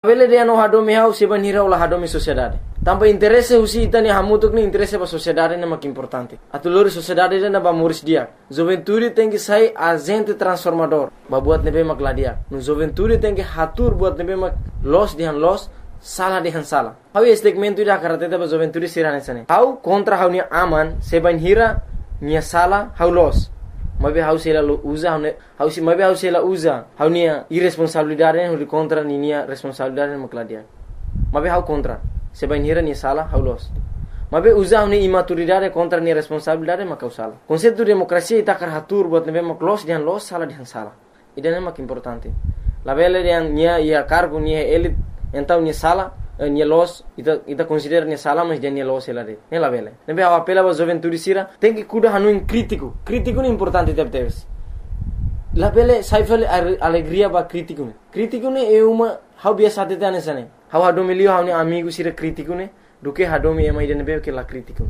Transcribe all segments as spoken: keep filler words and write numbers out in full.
Pele dia no hadomi hau se banhira ola hadomi sociedade. Tampa interesse usi itani hamutuk ni interesse ba sociedade na mak importante. Atulori sociedade na ba muris dia. Juventude tem que sair agente transformador. Ba buat nebe mak ladia. No juventude tem que hatur buat nebe mak los dihan los, sala dihan sala. Hau e segmento ida karate ba juventude sirane sane. Hau kontra hau ni aman se banhira nia sala hau los. Mabe hau sela usa hau hau si mabe hau sela usa hau nia irresponsabilidade hau contra ni nia responsabilidade mak ladia. Mabe hau contra se banhira ni sala hau los. Mabe usa hau ni imaturidade contra ni responsabilidade mak hau sala. Konsepto demokrasia ita kar hatur buat nebe mak los dihan los sala dihan sala. Ida mak importante. La bele yang nia ia cargo nia elit então nia sala nia los ita ita considera nia sala mas dia nia los ela de ne la bele nebe a apela ba juventude sira tem que cuidar hanu in crítico crítico ni importante tep teves la bele sai fale alegria ba crítico ne crítico ne é uma hau biasa tete anesane hau hado milio hau ni amigo sira crítico ne do que hado mi ema ida nebe que la crítico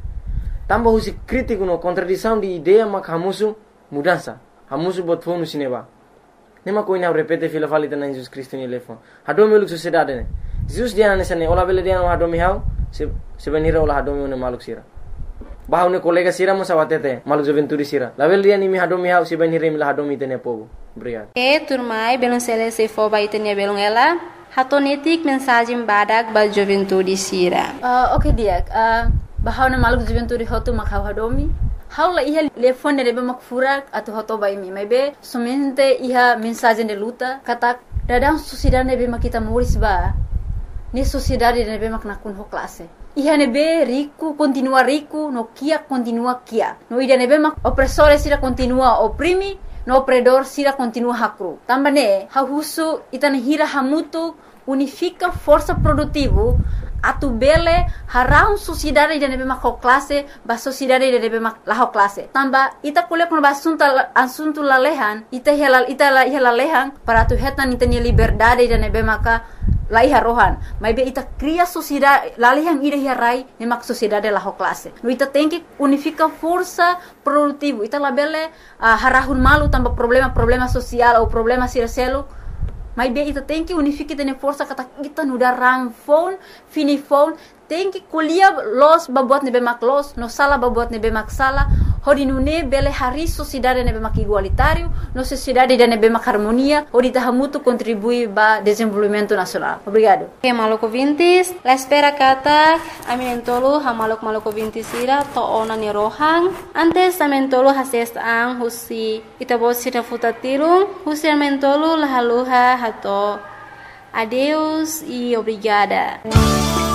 tamba husi crítico no contradição de ideia mak hamusu mudança hamusu bot fonu sineba nema ko ina repete fila falita na Jesus Cristo ni lefo hado mi luk sociedade ne Jesus dia na sane ola bele dia no hado mi hau se se venira ola hado mi ne maluk sira bahau ne kolega sira mo sawatete maluk juventude sira la bele dia ni mi hado mi hau se venira mi la hado mi tene povo obrigado e turmai belon sele se fo ba itenia belon ela hatonetik mensagem badak ba juventude sira uh, okay dia uh, bahau na maluk juventude hotu makhau hado mi Haula iha telefone rebe mak furak atau hoto bai mi maybe somente iha mensagem de luta kata dadang sociedade nebe mak kita muris ba ni sociedade nebe mak nakun ho classe iha nebe rico continua rico no kia continua kia no ida nebe mak opressore sira continua oprimi no opredor sira continua hakru tambane ha husu itane hira hamutu unifica força produtivo atu bele harau sociedade de nebe mak classe ba sociedade de nebe mak la classe tamba ita kuliah kono basunta asunto lalehan ita hela ita la hela lehan para tu hetan ita ni liberdade de nebe maka la iha rohan mai be ita cria sociedade lalehan ida hirai ne mak sociedade la classe no ita tem que unifica força produtivo ita la bele uh, harahun malu tamba problema problema social ou problema siraselo Mas bem, ita tem que unificar tene força kata kita nuda ramfon, finifon, tem que colher los babuat nebe mak los, no sala babuat nebe mak sala, hodi nune bele hari sociedade nebe mak igualitário, no sociedade de nebe mak harmonia, hodi tahamutu contribui ba desenvolvimento nacional. Obrigado. Okay, maloko vintis, la espera kata aminentolo ha malok maloko vintis ira to ona ni rohang, antes amentolo hases ang husi itabos sita futatirung, husi amentolo lahaluha hato. Adeus e obrigada.